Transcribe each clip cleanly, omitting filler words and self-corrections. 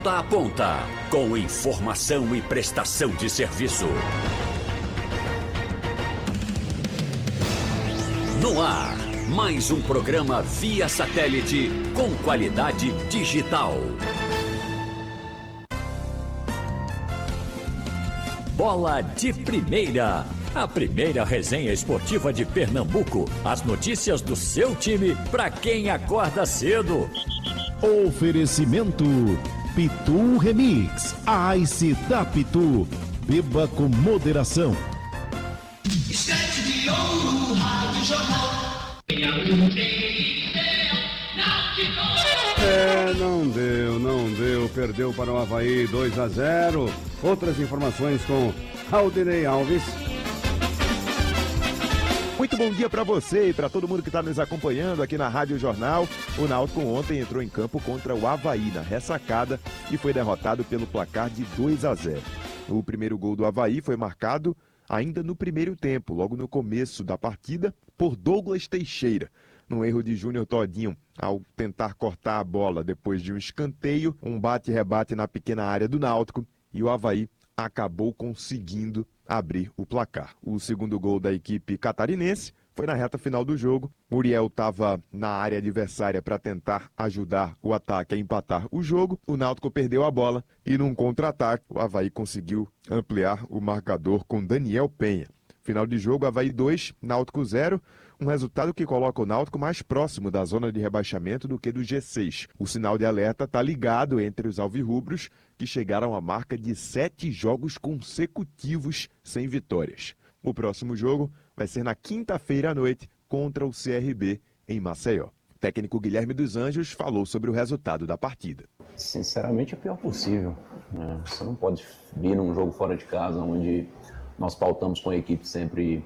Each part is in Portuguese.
Da Ponta, com informação e prestação de serviço. No ar, mais um programa via satélite com qualidade digital. Bola de Primeira, a primeira resenha esportiva de Pernambuco. As notícias do seu time para quem acorda cedo. Oferecimento Pitu Remix, a Ice da Pitu. Beba com moderação. Estante de ouro, Rádio Jornal. Não deu, perdeu para o Avaí 2-0. Outras informações com Aldinei Alves. Muito bom dia para você e para todo mundo que está nos acompanhando aqui na Rádio Jornal. O Náutico ontem entrou em campo contra o Avaí na ressacada e foi derrotado pelo placar de 2-0. O primeiro gol do Avaí foi marcado ainda no primeiro tempo, logo no começo da partida, por Douglas Teixeira. Num erro de Júnior Todinho, ao tentar cortar a bola depois de um escanteio, um bate-rebate na pequena área do Náutico e o Avaí acabou conseguindo abrir o placar. O segundo gol da equipe catarinense foi na reta final do jogo. Muriel estava na área adversária para tentar ajudar o ataque a empatar o jogo. O Náutico perdeu a bola e num contra-ataque o Avaí conseguiu ampliar o marcador com Daniel Penha. Final de jogo, Avaí 2, Náutico 0, um resultado que coloca o Náutico mais próximo da zona de rebaixamento do que do G6. O sinal de alerta está ligado entre os alvirrubros, que chegaram à marca de 7 jogos consecutivos sem vitórias. O próximo jogo vai ser na quinta-feira à noite contra o CRB em Maceió. O técnico Guilherme dos Anjos falou sobre o resultado da partida. Sinceramente, é o pior possível, né? Você não pode vir num jogo fora de casa, onde nós pautamos com a equipe sempre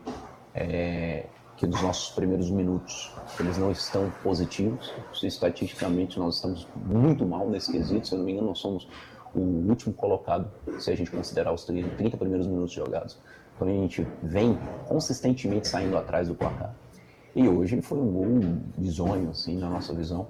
que nos nossos primeiros minutos eles não estão positivos. Estatisticamente, nós estamos muito mal nesse quesito. Se eu não me engano, nós somos o último colocado, se a gente considerar os 30 primeiros minutos jogados. Então a gente vem consistentemente saindo atrás do placar. E hoje foi um gol bizonho, assim, na nossa visão.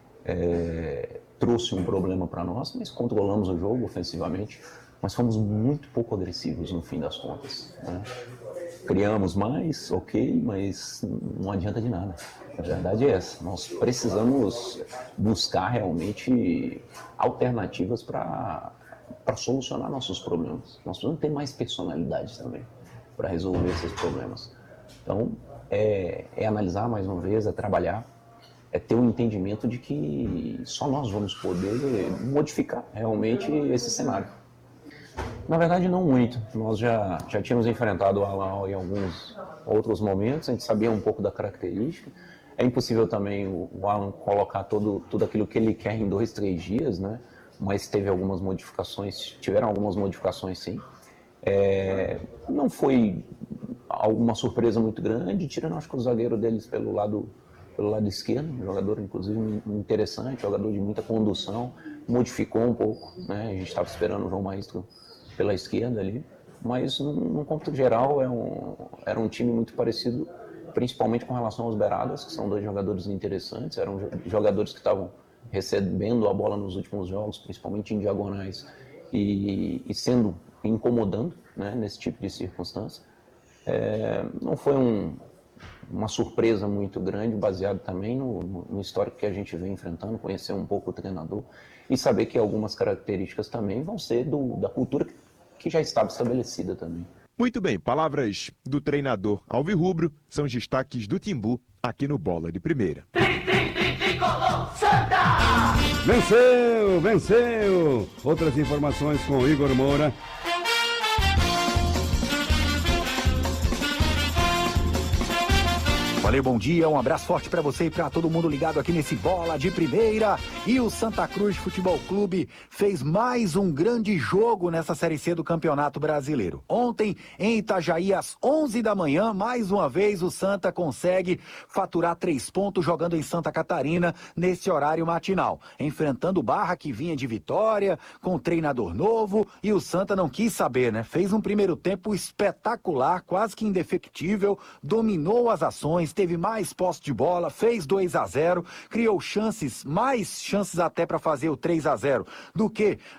Trouxe um problema para nós, mas controlamos o jogo ofensivamente, mas fomos muito pouco agressivos no fim das contas, né? Criamos mais, ok, mas não adianta de nada. A verdade é essa. Nós precisamos buscar realmente alternativas para solucionar nossos problemas. Nós precisamos ter mais personalidade também para resolver esses problemas. Então, é analisar mais uma vez, é trabalhar, é ter um entendimento de que só nós vamos poder modificar realmente esse cenário. Na verdade, não muito. Nós já tínhamos enfrentado o Al-Ahly em alguns outros momentos, a gente sabia um pouco da característica. É impossível também o Alan colocar tudo aquilo que ele quer em 2, 3 dias, né? Mas tiveram algumas modificações sim. Não foi alguma surpresa muito grande, tirando acho que o zagueiro deles pelo lado esquerdo, um jogador inclusive interessante, jogador de muita condução, modificou um pouco, né? A gente estava esperando o João Maestro pela esquerda ali, mas no contexto geral era um time muito parecido, principalmente com relação aos beiradas, que são 2 jogadores interessantes, eram jogadores que estavam recebendo a bola nos últimos jogos, principalmente em diagonais, e incomodando, né, nesse tipo de circunstância. Não foi uma surpresa muito grande, baseado também no histórico que a gente vem enfrentando, conhecer um pouco o treinador e saber que algumas características também vão ser da cultura que já estava estabelecida também. Muito bem, palavras do treinador alvirrubro são os destaques do Timbu aqui no Bola de Primeira. Venceu! Outras informações com Igor Moura. Valeu, bom dia, um abraço forte pra você e pra todo mundo ligado aqui nesse Bola de Primeira. E o Santa Cruz Futebol Clube fez mais um grande jogo nessa Série C do Campeonato Brasileiro. Ontem, em Itajaí, às 11 da manhã, mais uma vez o Santa consegue faturar 3 pontos jogando em Santa Catarina nesse horário matinal. Enfrentando o Barra, que vinha de vitória, com um treinador novo, e o Santa não quis saber, né? Fez um primeiro tempo espetacular, quase que indefectível, dominou as ações, teve mais posse de bola, fez 2-0, criou chances, mais chances até para fazer o 3-0 do que